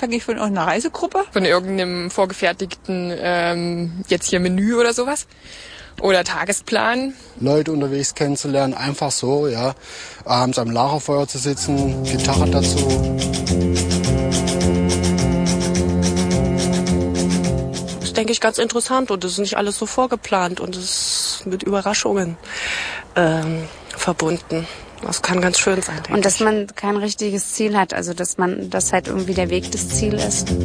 abhängig von irgendeiner Reisegruppe? Von irgendeinem vorgefertigten, jetzt hier Menü oder sowas. Oder Tagesplan. Leute unterwegs kennenzulernen, einfach so, ja. Abends am Lagerfeuer zu sitzen, Gitarre dazu. Das ist, denke ich, ganz interessant und das ist nicht alles so vorgeplant und es ist mit Überraschungen verbunden. Das kann ganz schön sein, denke ich. Und dass man kein richtiges Ziel hat, also dass halt irgendwie der Weg das Ziel ist.